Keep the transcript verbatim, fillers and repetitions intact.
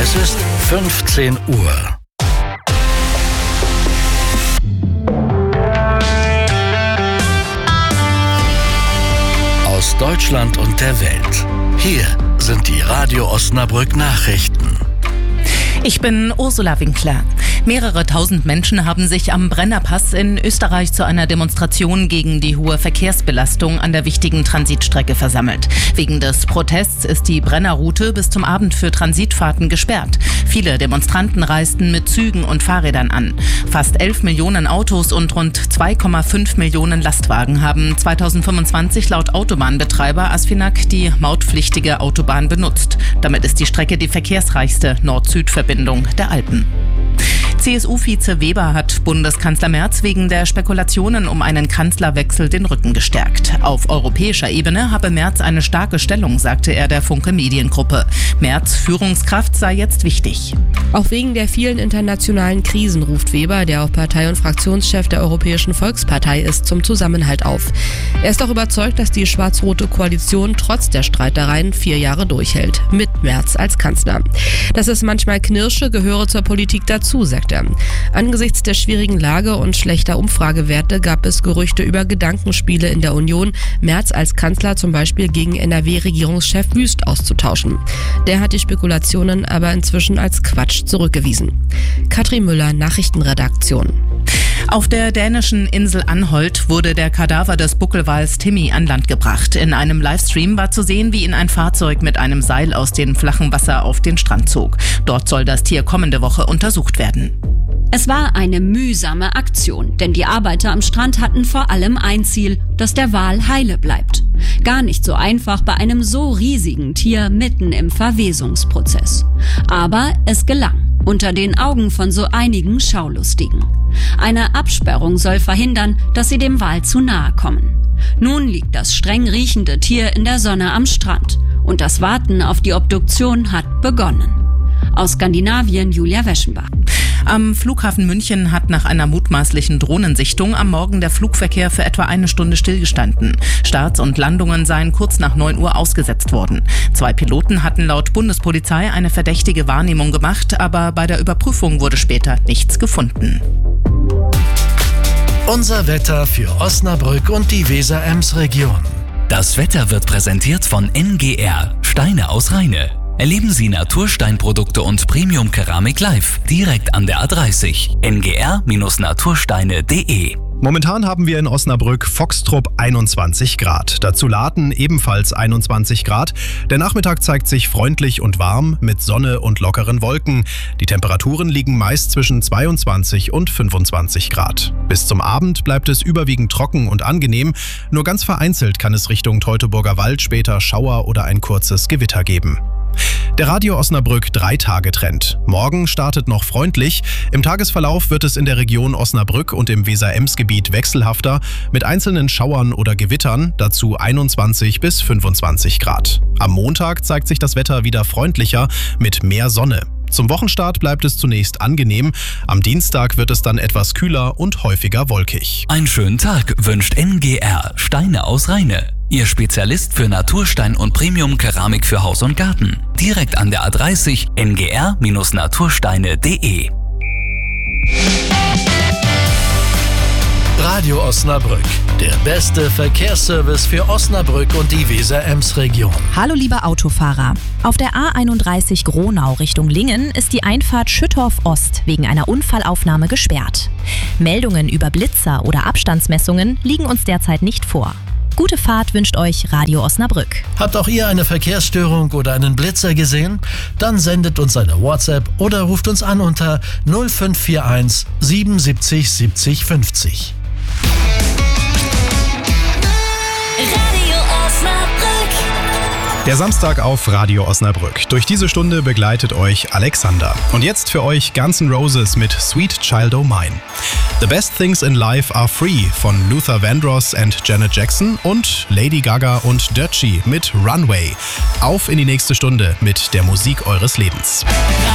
Es ist fünfzehn Uhr. Aus Deutschland und der Welt. Hier sind die Radio Osnabrück Nachrichten. Ich bin Ursula Winkler. Mehrere tausend Menschen haben sich am Brennerpass in Österreich zu einer Demonstration gegen die hohe Verkehrsbelastung an der wichtigen Transitstrecke versammelt. Wegen des Protests ist die Brennerroute bis zum Abend für Transitfahrten gesperrt. Viele Demonstranten reisten mit Zügen und Fahrrädern an. Fast elf Millionen Autos und rund zwei Komma fünf Millionen Lastwagen haben zweitausendfünfundzwanzig laut Autobahnbetreiber Asfinag die mautpflichtige Autobahn benutzt. Damit ist die Strecke die verkehrsreichste Nord-Süd-Verbindung der Alpen. C S U-Vize Weber hat Bundeskanzler Merz wegen der Spekulationen um einen Kanzlerwechsel den Rücken gestärkt. Auf europäischer Ebene habe Merz eine starke Stellung, sagte er der Funke Mediengruppe. Merz' Führungskraft sei jetzt wichtig. Auch wegen der vielen internationalen Krisen ruft Weber, der auch Partei- und Fraktionschef der Europäischen Volkspartei ist, zum Zusammenhalt auf. Er ist auch überzeugt, dass die schwarz-rote Koalition trotz der Streitereien vier Jahre durchhält, mit Merz als Kanzler. Dass es manchmal knirsche, gehöre zur Politik dazu, sagt er. Angesichts der schwierigen Lage und schlechter Umfragewerte gab es Gerüchte über Gedankenspiele in der Union, Merz als Kanzler zum Beispiel gegen N R W-Regierungschef Wüst auszutauschen. Der hat die Spekulationen aber inzwischen als Quatsch zurückgewiesen. Katrin Müller, Nachrichtenredaktion. Auf der dänischen Insel Anholt wurde der Kadaver des Buckelwals Timmy an Land gebracht. In einem Livestream war zu sehen, wie ihn ein Fahrzeug mit einem Seil aus dem flachen Wasser auf den Strand zog. Dort soll das Tier kommende Woche untersucht werden. Es war eine mühsame Aktion, denn die Arbeiter am Strand hatten vor allem ein Ziel, dass der Wal heile bleibt. Gar nicht so einfach bei einem so riesigen Tier mitten im Verwesungsprozess. Aber es gelang, unter den Augen von so einigen Schaulustigen. Eine Absperrung soll verhindern, dass sie dem Wal zu nahe kommen. Nun liegt das streng riechende Tier in der Sonne am Strand und das Warten auf die Obduktion hat begonnen. Aus Skandinavien Julia Weschenbach. Am Flughafen München hat nach einer mutmaßlichen Drohnensichtung am Morgen der Flugverkehr für etwa eine Stunde stillgestanden. Starts und Landungen seien kurz nach neun Uhr ausgesetzt worden. Zwei Piloten hatten laut Bundespolizei eine verdächtige Wahrnehmung gemacht, aber bei der Überprüfung wurde später nichts gefunden. Unser Wetter für Osnabrück und die Weser-Ems-Region. Das Wetter wird präsentiert von N G R, Steine aus Rheine. Erleben Sie Natursteinprodukte und Premium-Keramik live, direkt an der A dreißig. N G R Natursteine punkt de. Momentan haben wir in Osnabrück Foxtrupp einundzwanzig Grad. Dazu Laten ebenfalls einundzwanzig Grad. Der Nachmittag zeigt sich freundlich und warm mit Sonne und lockeren Wolken. Die Temperaturen liegen meist zwischen zweiundzwanzig und fünfundzwanzig Grad. Bis zum Abend bleibt es überwiegend trocken und angenehm. Nur ganz vereinzelt kann es Richtung Teutoburger Wald später Schauer oder ein kurzes Gewitter geben. Der Radio Osnabrück Drei-Tage-Trend. Morgen startet noch freundlich. Im Tagesverlauf wird es in der Region Osnabrück und im Weser-Ems-Gebiet wechselhafter mit einzelnen Schauern oder Gewittern, dazu einundzwanzig bis fünfundzwanzig Grad. Am Montag zeigt sich das Wetter wieder freundlicher mit mehr Sonne. Zum Wochenstart bleibt es zunächst angenehm. Am Dienstag wird es dann etwas kühler und häufiger wolkig. Einen schönen Tag wünscht N G R, Steine aus Rheine. Ihr Spezialist für Naturstein und Premium-Keramik für Haus und Garten. Direkt an der A dreißig, N G R Natursteine punkt de. Radio Osnabrück, der beste Verkehrsservice für Osnabrück und die Weser-Ems-Region. Hallo liebe Autofahrer. Auf der A einunddreißig Gronau Richtung Lingen ist die Einfahrt Schüttorf Ost wegen einer Unfallaufnahme gesperrt. Meldungen über Blitzer oder Abstandsmessungen liegen uns derzeit nicht vor. Gute Fahrt wünscht euch Radio Osnabrück. Habt auch ihr eine Verkehrsstörung oder einen Blitzer gesehen? Dann sendet uns eine WhatsApp oder ruft uns an unter null fünf vier eins siebenundsiebzig siebzig fünfzig. Radio Osnabrück. Der Samstag auf Radio Osnabrück. Durch diese Stunde begleitet euch Alexander. Und jetzt für euch Guns N' Roses mit Sweet Child O' Mine. The Best Things in Life Are Free von Luther Vandross und Janet Jackson und Lady Gaga und Dutchie mit Runway. Auf in die nächste Stunde mit der Musik eures Lebens.